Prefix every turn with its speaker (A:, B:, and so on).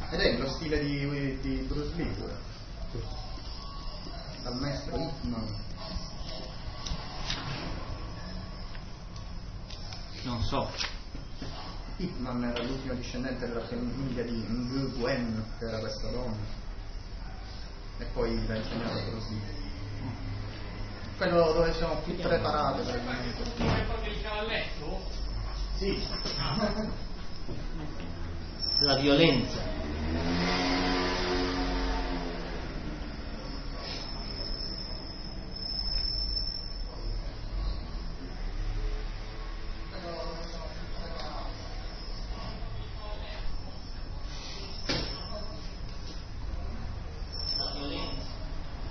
A: Ed è lo stile di Bruce Lee, dal maestro Hitman.
B: Non so.
A: Hitman era l'ultimo discendente della famiglia di Ngu Gwen, che era questa donna, e poi l'ha insegnato Bruce Lee. Quello dove siamo più preparati per il momento.
C: Come proprio il cavalletto?
A: Sì.
B: La violenza.